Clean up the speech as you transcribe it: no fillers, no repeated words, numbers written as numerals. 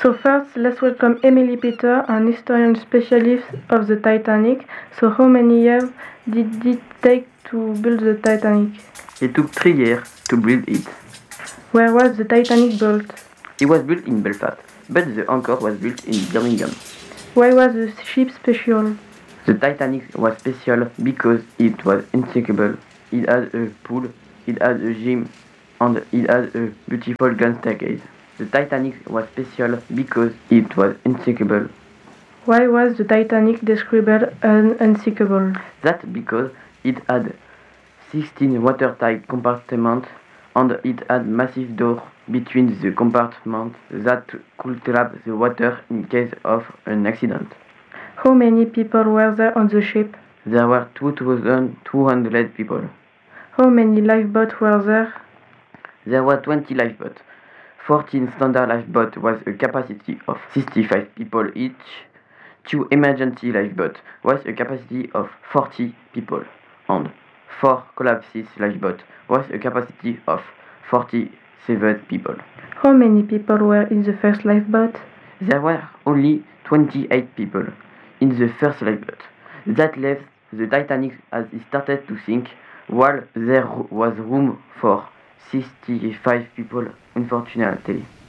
So first, let's welcome Emily Peter, an historian specialist of the Titanic. So how many years did it take to build the Titanic? It took 3 years to build it. Where was the Titanic built? It was built in Belfast, but the anchor was built in Birmingham. Why was the ship special? The Titanic was special because it was unsinkable. It had a pool, it had a gym, and it had a beautiful gun staircase. The Titanic was special because it was unsinkable. Why was the Titanic described as unsinkable? That's because it had 16 watertight compartments and it had massive doors between the compartments that could trap the water in case of an accident. How many people were there on the ship? There were 2,200 people. How many lifeboats were there? There were 20 lifeboats. 14 standard lifeboats was a capacity of 65 people each. 2 emergency lifeboats was a capacity of 40 people. And 4 collapses lifeboats was a capacity of 47 people. How many people were in the first lifeboat? There were only 28 people in the first lifeboat. That left the Titanic as it started to sink, while there was room for 65 people, unfortunately.